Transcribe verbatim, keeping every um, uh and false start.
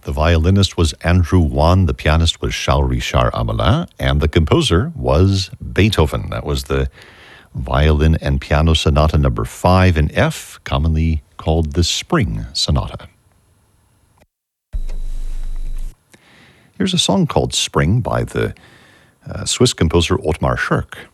The violinist was Andrew Wan, the pianist was Charles Richard Amelin, and the composer was Beethoven. That was the Violin and Piano Sonata number five in F, commonly called the Spring Sonata. Here's a song called Spring by the uh, Swiss composer Ottmar Schirk.